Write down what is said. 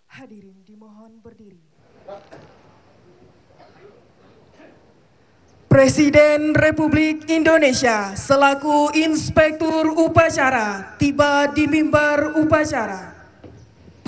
Hadirin dimohon berdiri. Presiden Republik Indonesia selaku Inspektur Upacara tiba di mimbar upacara.